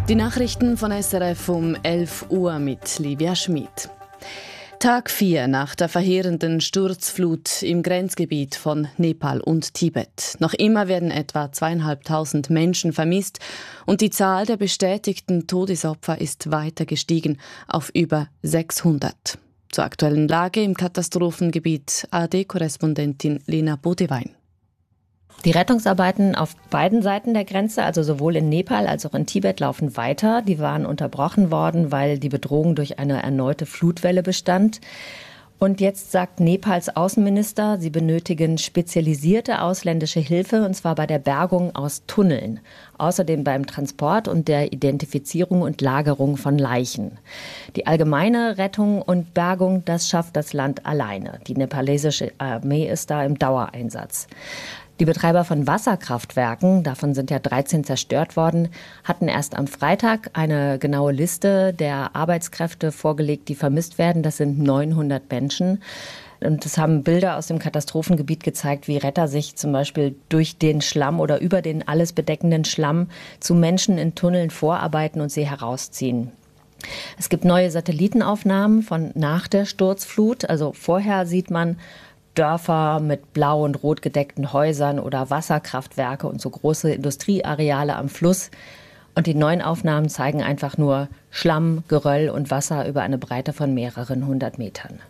Die Nachrichten von SRF um 11 Uhr mit Livia Schmid. Tag 4 nach der verheerenden Sturzflut im Grenzgebiet von Nepal und Tibet. Noch immer werden etwa 2'500 Menschen vermisst und die Zahl der bestätigten Todesopfer ist weiter gestiegen auf über 600. Zur aktuellen Lage im Katastrophengebiet ARD-Korrespondentin Lena Bodewein. Die Rettungsarbeiten auf beiden Seiten der Grenze, also sowohl in Nepal als auch in Tibet, laufen weiter. Die waren unterbrochen worden, weil die Bedrohung durch eine erneute Flutwelle bestand. Und jetzt sagt Nepals Außenminister, sie benötigen spezialisierte ausländische Hilfe, und zwar bei der Bergung aus Tunneln. Außerdem beim Transport und der Identifizierung und Lagerung von Leichen. Die allgemeine Rettung und Bergung, das schafft das Land alleine. Die nepalesische Armee ist da im Dauereinsatz. Die Betreiber von Wasserkraftwerken, davon sind ja 13 zerstört worden, hatten erst am Freitag eine genaue Liste der Arbeitskräfte vorgelegt, die vermisst werden. Das sind 900 Menschen. Und es haben Bilder aus dem Katastrophengebiet gezeigt, wie Retter sich zum Beispiel durch den Schlamm oder über den alles bedeckenden Schlamm zu Menschen in Tunneln vorarbeiten und sie herausziehen. Es gibt neue Satellitenaufnahmen von nach der Sturzflut. Also vorher sieht man Dörfer mit blau und rot gedeckten Häusern oder Wasserkraftwerke und so große Industrieareale am Fluss. Und die neuen Aufnahmen zeigen einfach nur Schlamm, Geröll und Wasser über eine Breite von mehreren 100 Metern.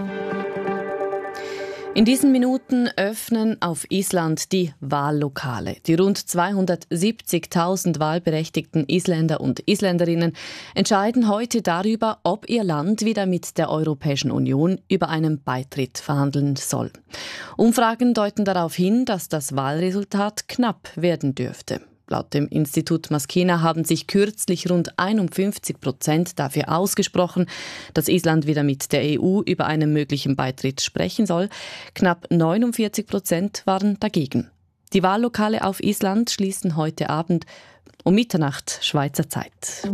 In diesen Minuten öffnen auf Island die Wahllokale. Die rund 270.000 wahlberechtigten Isländer und Isländerinnen entscheiden heute darüber, ob ihr Land wieder mit der Europäischen Union über einen Beitritt verhandeln soll. Umfragen deuten darauf hin, dass das Wahlresultat knapp werden dürfte. Laut dem Institut Maskena haben sich kürzlich rund 51% dafür ausgesprochen, dass Island wieder mit der EU über einen möglichen Beitritt sprechen soll. Knapp 49% waren dagegen. Die Wahllokale auf Island schließen heute Abend um Mitternacht Schweizer Zeit.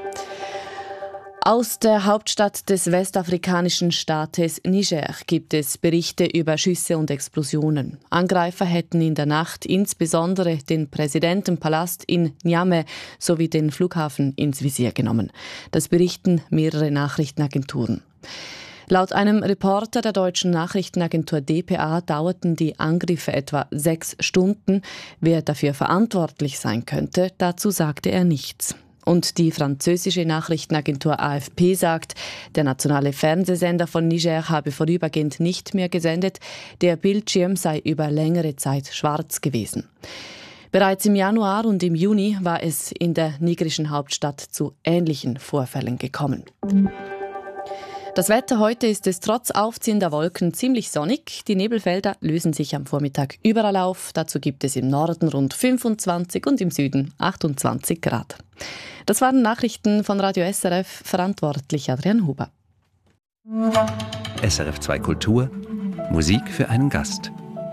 Aus der Hauptstadt des westafrikanischen Staates Niger gibt es Berichte über Schüsse und Explosionen. Angreifer hätten in der Nacht insbesondere den Präsidentenpalast in Niamey sowie den Flughafen ins Visier genommen. Das berichten mehrere Nachrichtenagenturen. Laut einem Reporter der deutschen Nachrichtenagentur dpa dauerten die Angriffe etwa 6 Stunden. Wer dafür verantwortlich sein könnte, dazu sagte er nichts. Und die französische Nachrichtenagentur AFP sagt, der nationale Fernsehsender von Niger habe vorübergehend nicht mehr gesendet, der Bildschirm sei über längere Zeit schwarz gewesen. Bereits im Januar und im Juni war es in der nigerischen Hauptstadt zu ähnlichen Vorfällen gekommen. Das Wetter heute ist es trotz aufziehender Wolken ziemlich sonnig. Die Nebelfelder lösen sich am Vormittag überall auf. Dazu gibt es im Norden rund 25 und im Süden 28 Grad. Das waren Nachrichten von Radio SRF, verantwortlich Adrian Huber. SRF 2 Kultur, Musik für einen Gast.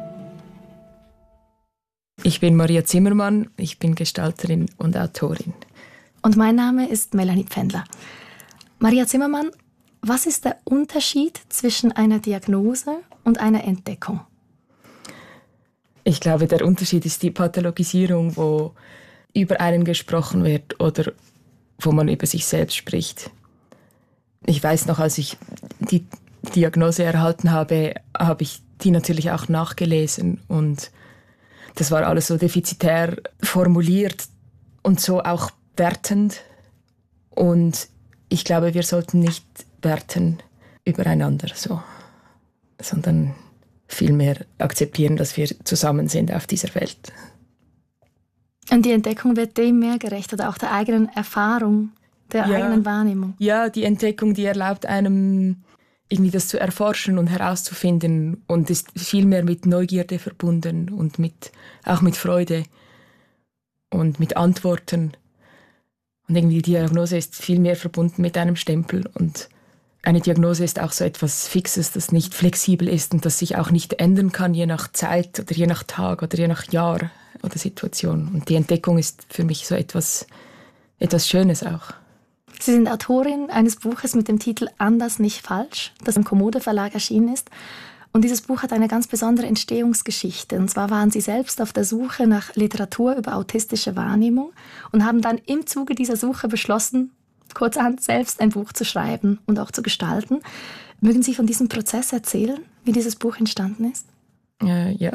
Ich bin Maria Zimmermann, ich bin Gestalterin und Autorin. Und mein Name ist Melanie Pfändler. Maria Zimmermann, was ist der Unterschied zwischen einer Diagnose und einer Entdeckung? Ich glaube, der Unterschied ist die Pathologisierung, wo über einen gesprochen wird oder wo man über sich selbst spricht. Ich weiß noch, als ich die Diagnose erhalten habe, habe ich die natürlich auch nachgelesen und das war alles so defizitär formuliert und so auch wertend. Und ich glaube, wir sollten nicht werten übereinander, so, sondern vielmehr akzeptieren, dass wir zusammen sind auf dieser Welt. Und die Entdeckung wird dem mehr gerecht oder auch der eigenen Erfahrung, der eigenen Wahrnehmung? Ja, die Entdeckung, die erlaubt einem, irgendwie das zu erforschen und herauszufinden und ist viel mehr mit Neugierde verbunden und auch mit Freude und mit Antworten. Und irgendwie die Diagnose ist viel mehr verbunden mit einem Stempel und eine Diagnose ist auch so etwas Fixes, das nicht flexibel ist und das sich auch nicht ändern kann, je nach Zeit oder je nach Tag oder je nach Jahr oder Situation. Und die Entdeckung ist für mich so etwas Schönes auch. Sie sind Autorin eines Buches mit dem Titel »Anders, nicht falsch«, das im Komodo Verlag erschienen ist. Und dieses Buch hat eine ganz besondere Entstehungsgeschichte. Und zwar waren Sie selbst auf der Suche nach Literatur über autistische Wahrnehmung und haben dann im Zuge dieser Suche beschlossen, kurzerhand selbst ein Buch zu schreiben und auch zu gestalten. Mögen Sie von diesem Prozess erzählen, wie dieses Buch entstanden ist? Ja.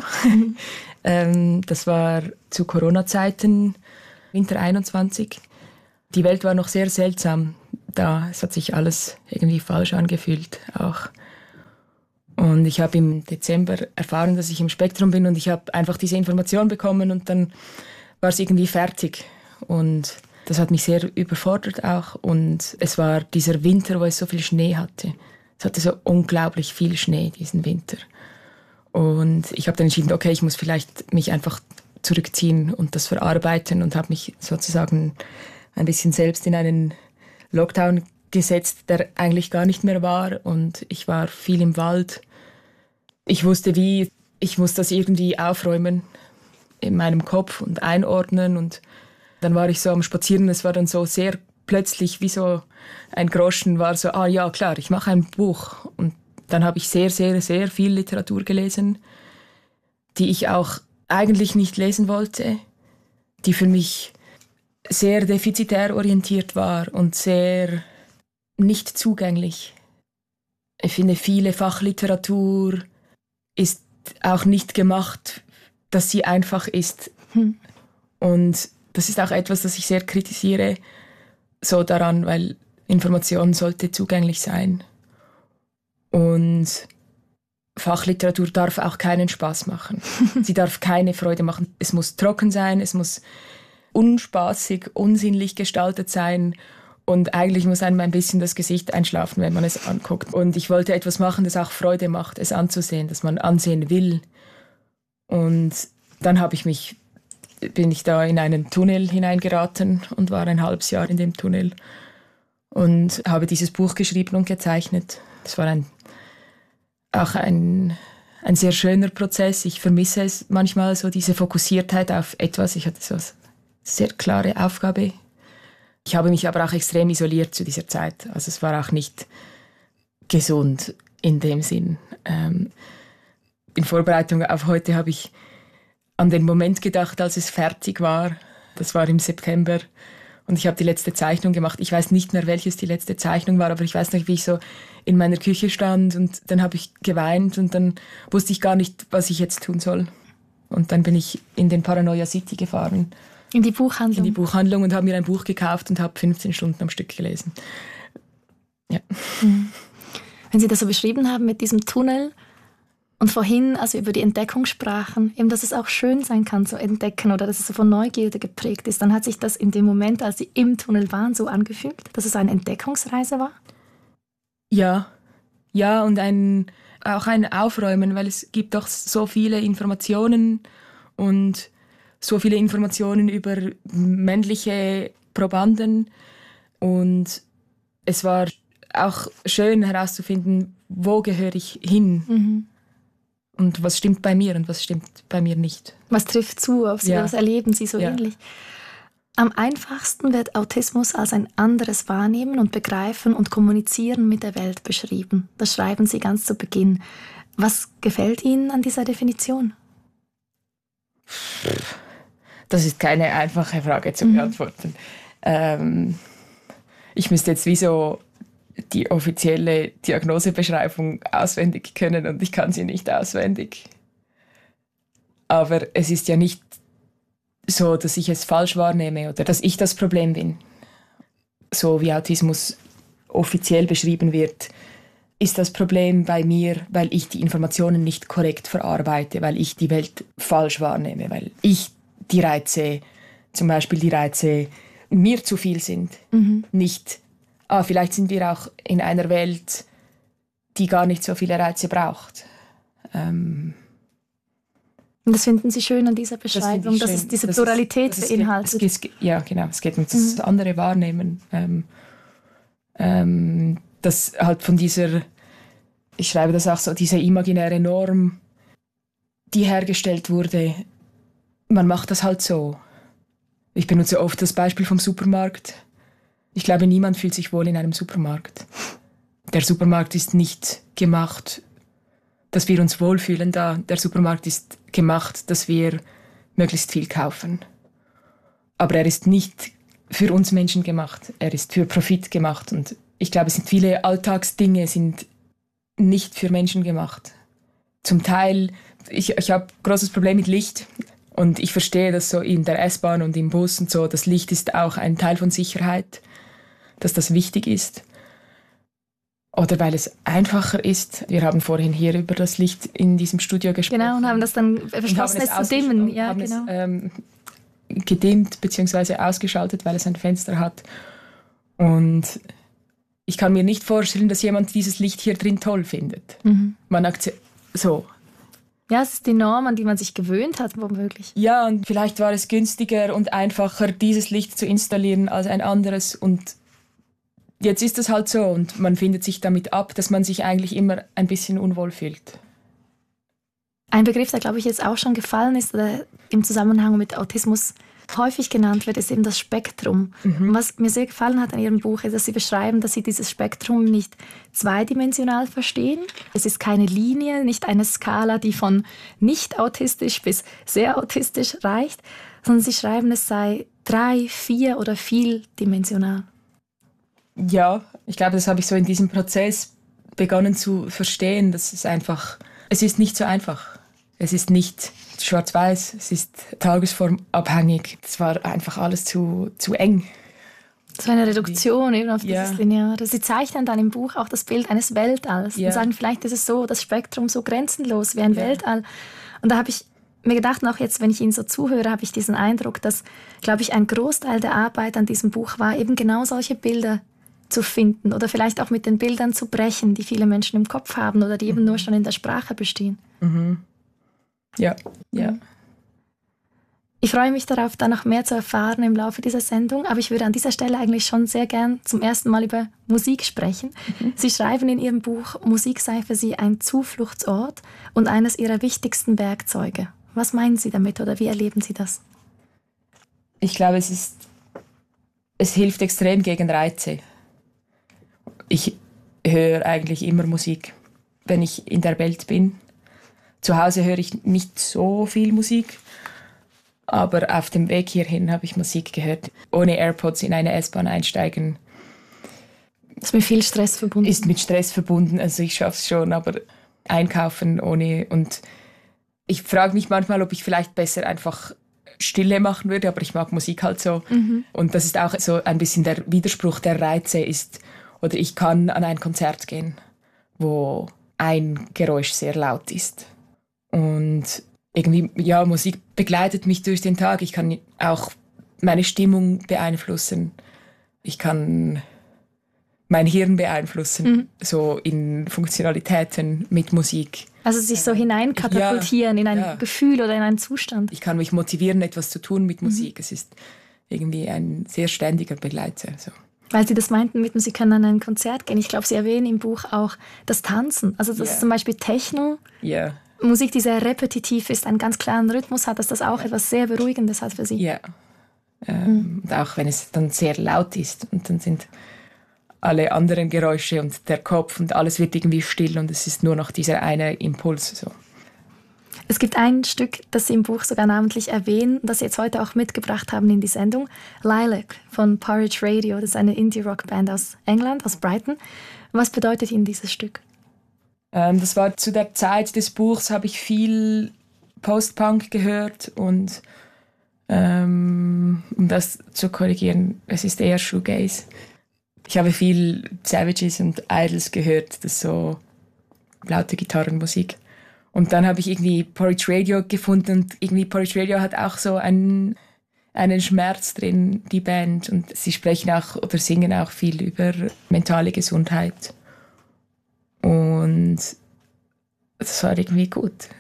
Das war zu Corona-Zeiten, Winter 21. Die Welt war noch sehr seltsam da. Es hat sich alles irgendwie falsch angefühlt auch. Und ich habe im Dezember erfahren, dass ich im Spektrum bin und ich habe einfach diese Information bekommen und dann war es irgendwie fertig. Und das hat mich sehr überfordert auch. Und es war dieser Winter, wo es so viel Schnee hatte. Es hatte so unglaublich viel Schnee diesen Winter. Und ich habe dann entschieden, okay, ich muss vielleicht mich einfach zurückziehen und das verarbeiten und habe mich sozusagen ein bisschen selbst in einen Lockdown gesetzt, der eigentlich gar nicht mehr war. Und ich war viel im Wald. Ich wusste wie, ich muss das irgendwie aufräumen in meinem Kopf und einordnen. Und dann war ich so am Spazieren. Es war dann so sehr plötzlich wie so ein Groschen war so, ja klar, ich mache ein Buch. Und dann habe ich sehr, sehr, sehr viel Literatur gelesen, die ich auch eigentlich nicht lesen wollte, die für mich sehr defizitär orientiert war und sehr nicht zugänglich. Ich finde, viele Fachliteratur ist auch nicht gemacht, dass sie einfach ist. Und das ist auch etwas, das ich sehr kritisiere, so daran, weil Information sollte zugänglich sein. Und Fachliteratur darf auch keinen Spaß machen. Sie darf keine Freude machen. Es muss trocken sein, es muss unspaßig, unsinnlich gestaltet sein und eigentlich muss einem ein bisschen das Gesicht einschlafen, wenn man es anguckt. Und ich wollte etwas machen, das auch Freude macht, es anzusehen, das man ansehen will. Und dann bin ich da in einen Tunnel hineingeraten und war ein halbes Jahr in dem Tunnel und habe dieses Buch geschrieben und gezeichnet. Das war auch ein sehr schöner Prozess. Ich vermisse es manchmal, so diese Fokussiertheit auf etwas. Ich hatte so eine sehr klare Aufgabe. Ich habe mich aber auch extrem isoliert zu dieser Zeit. Also es war auch nicht gesund in dem Sinn. In Vorbereitung auf heute habe ich an den Moment gedacht, als es fertig war. Das war im September. Und ich habe die letzte Zeichnung gemacht. Ich weiß nicht mehr, welches die letzte Zeichnung war, aber ich weiß noch, wie ich so in meiner Küche stand und dann habe ich geweint und dann wusste ich gar nicht, was ich jetzt tun soll. Und dann bin ich in den Paranoia City gefahren. In die Buchhandlung? In die Buchhandlung und habe mir ein Buch gekauft und habe 15 Stunden am Stück gelesen. Ja. Wenn Sie das so beschrieben haben mit diesem Tunnel und vorhin also über die Entdeckung sprachen, eben, dass es auch schön sein kann zu entdecken oder dass es so von Neugierde geprägt ist, dann hat sich das in dem Moment, als Sie im Tunnel waren, so angefühlt, dass es eine Entdeckungsreise war? Ja, und auch ein Aufräumen, weil es gibt doch so viele Informationen und so viele Informationen über männliche Probanden. Und es war auch schön herauszufinden, wo gehöre ich hin und was stimmt bei mir und was stimmt bei mir nicht. Was trifft zu auf Sie, was erleben Sie so ähnlich? Am einfachsten wird Autismus als ein anderes Wahrnehmen und Begreifen und Kommunizieren mit der Welt beschrieben. Das schreiben Sie ganz zu Beginn. Was gefällt Ihnen an dieser Definition? Das ist keine einfache Frage zu beantworten. Ich müsste jetzt wie so die offizielle Diagnosebeschreibung auswendig können und ich kann sie nicht auswendig. Aber es ist ja nicht so, dass ich es falsch wahrnehme oder dass ich das Problem bin. So wie Autismus offiziell beschrieben wird, ist das Problem bei mir, weil ich die Informationen nicht korrekt verarbeite, weil ich die Welt falsch wahrnehme, weil ich die Reize, zum Beispiel die Reize, mir zu viel sind. Nicht, vielleicht sind wir auch in einer Welt, die gar nicht so viele Reize braucht. Und das finden Sie schön an dieser Beschreibung, dass es diese Pluralität beinhaltet. Ja, genau. Es geht um das andere Wahrnehmen. Das halt von dieser, ich schreibe das auch so, diese imaginäre Norm, die hergestellt wurde, man macht das halt so. Ich benutze oft das Beispiel vom Supermarkt. Ich glaube, niemand fühlt sich wohl in einem Supermarkt. Der Supermarkt ist nicht gemacht dass wir uns wohlfühlen da. Der Supermarkt ist gemacht, dass wir möglichst viel kaufen. Aber er ist nicht für uns Menschen gemacht. Er ist für Profit gemacht. Und ich glaube, es sind viele Alltagsdinge sind nicht für Menschen gemacht. Zum Teil, ich habe ein großes Problem mit Licht. Und ich verstehe, dass so in der S-Bahn und im Bus und so, das Licht ist auch ein Teil von Sicherheit, dass das wichtig ist. Oder weil es einfacher ist. Wir haben vorhin hier über das Licht in diesem Studio gesprochen. Genau, und haben das dann beschlossen, es zu dimmen. Ja, genau. Gedimmt bzw. ausgeschaltet, weil es ein Fenster hat. Und ich kann mir nicht vorstellen, dass jemand dieses Licht hier drin toll findet. Man so. Ja, es ist die Norm, an die man sich gewöhnt hat, womöglich. Ja, und vielleicht war es günstiger und einfacher, dieses Licht zu installieren als ein anderes. Und jetzt ist es halt so und man findet sich damit ab, dass man sich eigentlich immer ein bisschen unwohl fühlt. Ein Begriff, der, glaube ich, jetzt auch schon gefallen ist oder im Zusammenhang mit Autismus häufig genannt wird, ist eben das Spektrum. Und was mir sehr gefallen hat an Ihrem Buch, ist, dass Sie beschreiben, dass Sie dieses Spektrum nicht zweidimensional verstehen. Es ist keine Linie, nicht eine Skala, die von nicht autistisch bis sehr autistisch reicht, sondern Sie schreiben, es sei 3-, 4- oder vieldimensional. Ja, ich glaube, das habe ich so in diesem Prozess begonnen zu verstehen, dass es ist nicht so einfach. Es ist nicht schwarz-weiß, es ist tagesformabhängig. Es war einfach alles zu eng. So eine Reduktion eben auf dieses Lineare. Sie zeichnen dann im Buch auch das Bild eines Weltalls und sagen, vielleicht ist es so, das Spektrum so grenzenlos wie ein Weltall. Und da habe ich mir gedacht, auch jetzt, wenn ich Ihnen so zuhöre, habe ich diesen Eindruck, dass, glaube ich, ein Großteil der Arbeit an diesem Buch war, eben genau solche Bilder zu finden oder vielleicht auch mit den Bildern zu brechen, die viele Menschen im Kopf haben oder die eben nur schon in der Sprache bestehen. Ja. Ich freue mich darauf, da noch mehr zu erfahren im Laufe dieser Sendung, aber ich würde an dieser Stelle eigentlich schon sehr gern zum ersten Mal über Musik sprechen. Sie schreiben in Ihrem Buch, Musik sei für Sie ein Zufluchtsort und eines Ihrer wichtigsten Werkzeuge. Was meinen Sie damit oder wie erleben Sie das? Ich glaube, es hilft extrem gegen Reize. Ich höre eigentlich immer Musik, wenn ich in der Welt bin. Zu Hause höre ich nicht so viel Musik, aber auf dem Weg hierhin habe ich Musik gehört. Ohne AirPods in eine S-Bahn einsteigen. Ist mit viel Stress verbunden? Ist mit Stress verbunden, also ich schaffe es schon, aber einkaufen ohne. Und ich frage mich manchmal, ob ich vielleicht besser einfach Stille machen würde, aber ich mag Musik halt so. Und das ist auch so ein bisschen der Widerspruch der Reize ist, oder ich kann an ein Konzert gehen, wo ein Geräusch sehr laut ist. Und irgendwie, ja, Musik begleitet mich durch den Tag. Ich kann auch meine Stimmung beeinflussen. Ich kann mein Hirn beeinflussen, so in Funktionalitäten mit Musik. Also sich so hineinkatapultieren in ein Gefühl oder in einen Zustand. Ich kann mich motivieren, etwas zu tun mit Musik. Es ist irgendwie ein sehr ständiger Begleiter. So. Weil Sie das meinten mit, Sie können an ein Konzert gehen. Ich glaube, Sie erwähnen im Buch auch das Tanzen. Also das ist zum Beispiel Techno. Ja. Musik, die sehr repetitiv ist, einen ganz klaren Rhythmus hat, dass das auch etwas sehr Beruhigendes hat für Sie. Ja. Und auch wenn es dann sehr laut ist und dann sind alle anderen Geräusche und der Kopf und alles wird irgendwie still und es ist nur noch dieser eine Impuls. So. Es gibt ein Stück, das Sie im Buch sogar namentlich erwähnen, das Sie jetzt heute auch mitgebracht haben in die Sendung. Lilac von Porridge Radio, das ist eine Indie-Rock-Band aus England, aus Brighton. Was bedeutet Ihnen dieses Stück? Das war zu der Zeit des Buchs, habe ich viel Post-Punk gehört und um das zu korrigieren, es ist eher Shoegaze. Ich habe viel Savages und Idols gehört, das ist so laute Gitarrenmusik. Und dann habe ich irgendwie Porridge Radio gefunden und irgendwie Porridge Radio hat auch so einen Schmerz drin, die Band. Und sie sprechen auch oder singen auch viel über mentale Gesundheit. Und das war irgendwie gut.